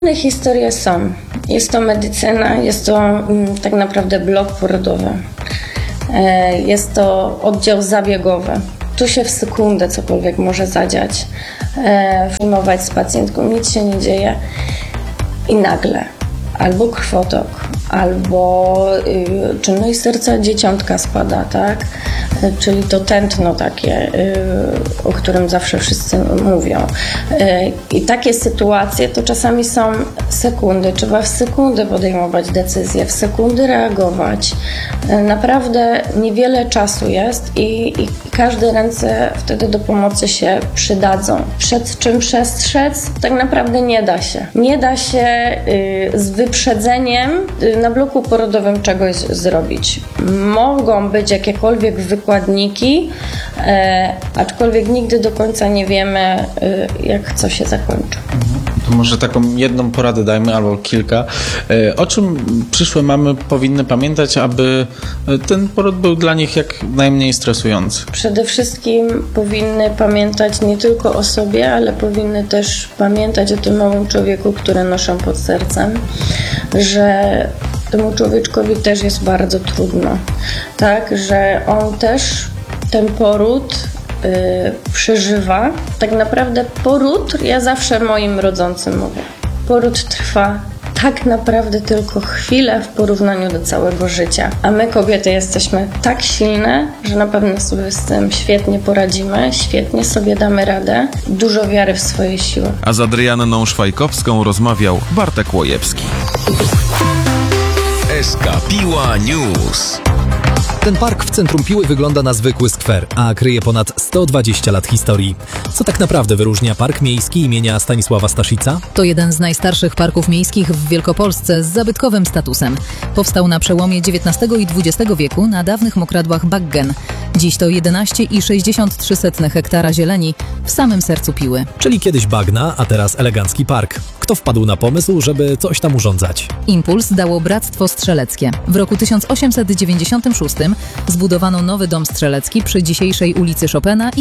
Historie są. Jest to medycyna, jest to tak naprawdę blok porodowy. Jest to oddział zabiegowy. Tu się w sekundę cokolwiek może zadziać. Filmować z pacjentką, nic się nie dzieje i nagle albo krwotok, albo czynność serca dzieciątka spada, tak? Czyli to tętno takie, o którym zawsze wszyscy mówią. I takie sytuacje to czasami są sekundy. Trzeba w sekundę podejmować decyzje, w sekundy reagować. Naprawdę niewiele czasu jest i każde ręce wtedy do pomocy się przydadzą. Przed czym przestrzec? Tak naprawdę nie da się. Nie da się z wyprzedzeniem na bloku porodowym czegoś zrobić. Mogą być jakiekolwiek wykładniki, aczkolwiek nigdy do końca nie wiemy, jak co się zakończy. To może taką jedną poradę dajmy, albo kilka. O czym przyszłe mamy powinny pamiętać, aby ten poród był dla nich jak najmniej stresujący? Przede wszystkim powinny pamiętać nie tylko o sobie, ale powinny też pamiętać o tym małym człowieku, który noszą pod sercem, że temu człowieczkowi też jest bardzo trudno, tak, że on też ten poród przeżywa. Tak naprawdę poród, ja zawsze moim rodzącym mówię, poród trwa tak naprawdę tylko chwilę w porównaniu do całego życia. A my kobiety jesteśmy tak silne, że na pewno sobie z tym świetnie poradzimy, świetnie sobie damy radę. Dużo wiary w swoje siły. A z Adrianną Szwajkowską rozmawiał Bartek Łojewski. SK Piła News. Ten park w centrum Piły wygląda na zwykły skwer, a kryje ponad 120 lat historii. Co tak naprawdę wyróżnia Park Miejski imienia Stanisława Staszica? To jeden z najstarszych parków miejskich w Wielkopolsce z zabytkowym statusem. Powstał na przełomie XIX i XX wieku na dawnych mokradłach Baggen. Dziś to 11,63 hektara zieleni w samym sercu Piły. Czyli kiedyś bagna, a teraz elegancki park. Kto wpadł na pomysł, żeby coś tam urządzać? Impuls dało Bractwo Strzeleckie. W roku 1896 zbudowano nowy dom strzelecki przy dzisiejszej ulicy Chopina i